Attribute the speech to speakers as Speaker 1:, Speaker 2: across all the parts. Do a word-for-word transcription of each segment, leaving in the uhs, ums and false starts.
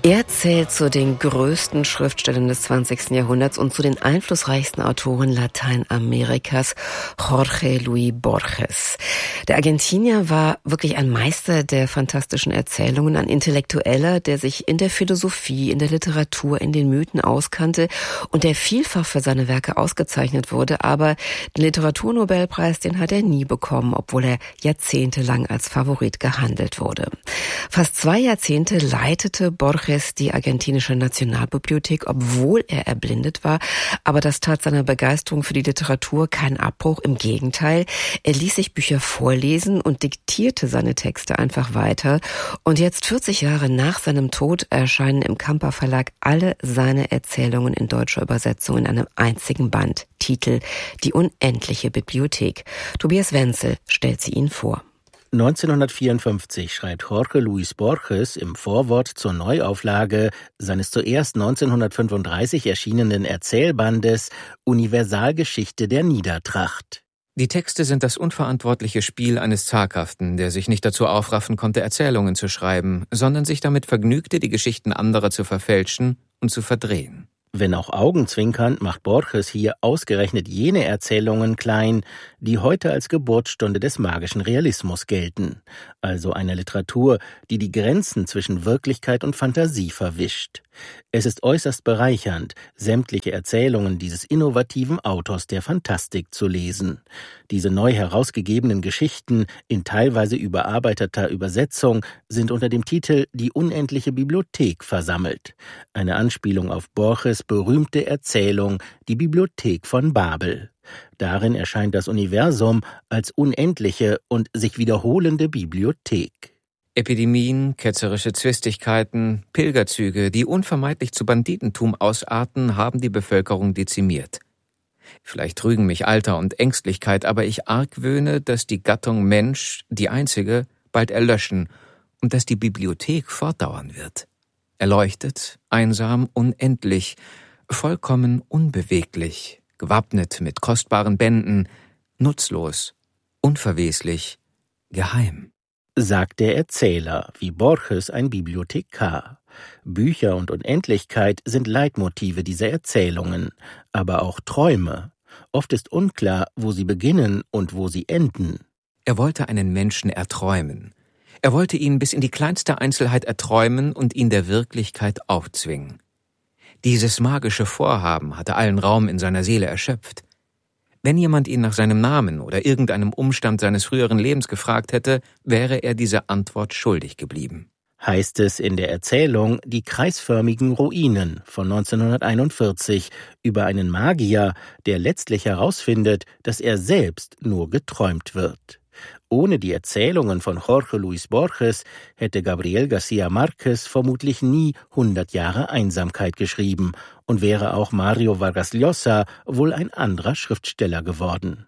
Speaker 1: Er zählt zu den größten Schriftstellern des zwanzigsten Jahrhunderts und zu den einflussreichsten Autoren Lateinamerikas, Jorge Luis Borges. Der Argentinier war wirklich ein Meister der fantastischen Erzählungen, ein Intellektueller, der sich in der Philosophie, in der Literatur, in den Mythen auskannte und der vielfach für seine Werke ausgezeichnet wurde. Aber den Literaturnobelpreis, den hat er nie bekommen, obwohl er jahrzehntelang als Favorit gehandelt wurde. Fast zwei Jahrzehnte leitete Borges die argentinische Nationalbibliothek, obwohl er erblindet war. Aber das tat seiner Begeisterung für die Literatur keinen Abbruch. Im Gegenteil, er ließ sich Bücher vorlesen und diktierte seine Texte einfach weiter. Und jetzt, vierzig Jahre nach seinem Tod, erscheinen im Kamper Verlag alle seine Erzählungen in deutscher Übersetzung in einem einzigen Band. Titel: Die unendliche Bibliothek. Tobias Wenzel stellt sie Ihnen vor.
Speaker 2: neunzehnhundertvierundfünfzig schreibt Jorge Luis Borges im Vorwort zur Neuauflage seines zuerst neunzehnhundertfünfunddreißig erschienenen Erzählbandes Universalgeschichte der Niedertracht.
Speaker 3: Die Texte sind das unverantwortliche Spiel eines Zaghaften, der sich nicht dazu aufraffen konnte, Erzählungen zu schreiben, sondern sich damit vergnügte, die Geschichten anderer zu verfälschen und zu verdrehen.
Speaker 2: Wenn auch augenzwinkernd, macht Borges hier ausgerechnet jene Erzählungen klein, die heute als Geburtsstunde des magischen Realismus gelten. Also einer Literatur, die die Grenzen zwischen Wirklichkeit und Fantasie verwischt. Es ist äußerst bereichernd, sämtliche Erzählungen dieses innovativen Autors der Fantastik zu lesen. Diese neu herausgegebenen Geschichten in teilweise überarbeiteter Übersetzung sind unter dem Titel Die unendliche Bibliothek versammelt. Eine Anspielung auf Borges' berühmte Erzählung Die Bibliothek von Babel. Darin erscheint das Universum als unendliche und sich wiederholende Bibliothek.
Speaker 3: Epidemien, ketzerische Zwistigkeiten, Pilgerzüge, die unvermeidlich zu Banditentum ausarten, haben die Bevölkerung dezimiert. Vielleicht trügen mich Alter und Ängstlichkeit, aber ich argwöhne, dass die Gattung Mensch, die einzige, bald erlöschen und dass die Bibliothek fortdauern wird. Erleuchtet, einsam, unendlich, vollkommen unbeweglich, gewappnet mit kostbaren Bänden, nutzlos, unverweslich, geheim.
Speaker 2: Sagt der Erzähler, wie Borges ein Bibliothekar. Bücher und Unendlichkeit sind Leitmotive dieser Erzählungen, aber auch Träume. Oft ist unklar, wo sie beginnen und wo sie enden.
Speaker 3: Er wollte einen Menschen erträumen. Er wollte ihn bis in die kleinste Einzelheit erträumen und ihn der Wirklichkeit aufzwingen. Dieses magische Vorhaben hatte allen Raum in seiner Seele erschöpft. Wenn jemand ihn nach seinem Namen oder irgendeinem Umstand seines früheren Lebens gefragt hätte, wäre er diese Antwort schuldig geblieben.
Speaker 2: Heißt es in der Erzählung Die kreisförmigen Ruinen von neunzehnhunderteinundvierzig über einen Magier, der letztlich herausfindet, dass er selbst nur geträumt wird. Ohne die Erzählungen von Jorge Luis Borges hätte Gabriel García Márquez vermutlich nie hundert Jahre Einsamkeit geschrieben und wäre auch Mario Vargas Llosa wohl ein anderer Schriftsteller geworden.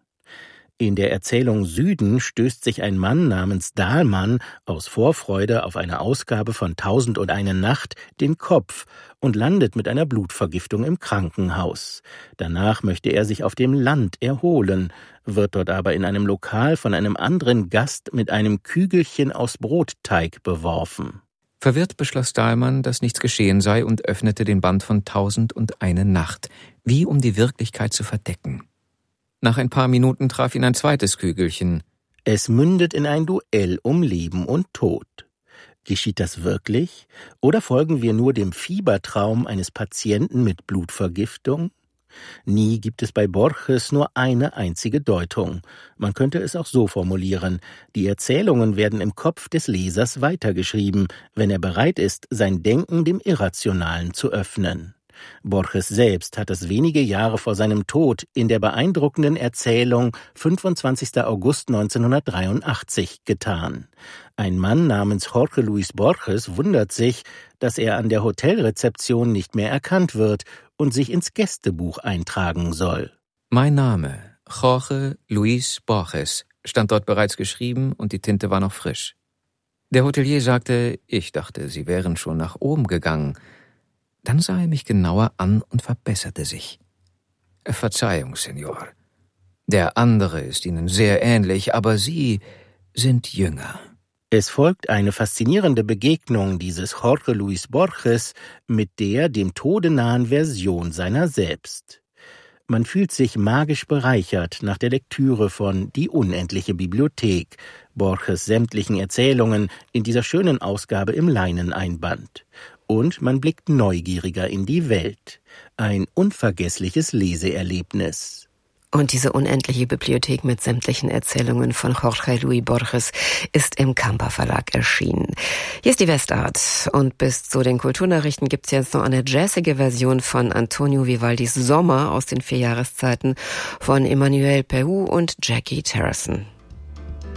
Speaker 2: In der Erzählung Süden stößt sich ein Mann namens Dahlmann aus Vorfreude auf eine Ausgabe von Tausend und eine Nacht den Kopf und landet mit einer Blutvergiftung im Krankenhaus. Danach möchte er sich auf dem Land erholen, wird dort aber in einem Lokal von einem anderen Gast mit einem Kügelchen aus Brotteig beworfen.
Speaker 3: Verwirrt beschloss Dahlmann, dass nichts geschehen sei und öffnete den Band von Tausend und eine Nacht, wie um die Wirklichkeit zu verdecken. Nach ein paar Minuten traf ihn ein zweites Kügelchen.
Speaker 2: Es mündet in ein Duell um Leben und Tod. Geschieht das wirklich? Oder folgen wir nur dem Fiebertraum eines Patienten mit Blutvergiftung? Nie gibt es bei Borges nur eine einzige Deutung. Man könnte es auch so formulieren: Die Erzählungen werden im Kopf des Lesers weitergeschrieben, wenn er bereit ist, sein Denken dem Irrationalen zu öffnen. Borges selbst hat es wenige Jahre vor seinem Tod in der beeindruckenden Erzählung fünfundzwanzigster August neunzehnhundertdreiundachtzig getan. Ein Mann namens Jorge Luis Borges wundert sich, dass er an der Hotelrezeption nicht mehr erkannt wird und sich ins Gästebuch eintragen soll.
Speaker 3: Mein Name, Jorge Luis Borges, stand dort bereits geschrieben und die Tinte war noch frisch. Der Hotelier sagte, ich dachte, Sie wären schon nach oben gegangen. Dann sah er mich genauer an und verbesserte sich. Verzeihung, Senor. Der andere ist Ihnen sehr ähnlich, aber Sie sind jünger.
Speaker 2: Es folgt eine faszinierende Begegnung dieses Jorge Luis Borges mit der dem Tode nahen Version seiner selbst. Man fühlt sich magisch bereichert nach der Lektüre von Die unendliche Bibliothek, Borges sämtlichen Erzählungen in dieser schönen Ausgabe im Leineneinband. Und man blickt neugieriger in die Welt. Ein unvergessliches Leseerlebnis.
Speaker 1: Und diese unendliche Bibliothek mit sämtlichen Erzählungen von Jorge Luis Borges ist im Kamper Verlag erschienen. Hier ist die Westart. Und bis zu den Kulturnachrichten gibt's jetzt noch eine jazzige Version von Antonio Vivaldis Sommer aus den vier Jahreszeiten von Emmanuel Peru und Jackie Terrasson.